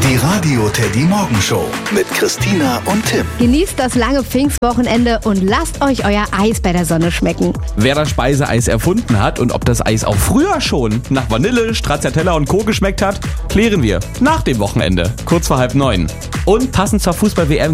Die Radio Teddy Morgenshow mit Christina und Tim. Genießt das lange Pfingstwochenende und lasst euch euer Eis bei der Sonne schmecken. Wer das Speiseeis erfunden hat und ob das Eis auch früher schon nach Vanille, Stracciatella und Co. geschmeckt hat, klären wir nach dem Wochenende, kurz vor 8:30. Und passend zur Fußball-WM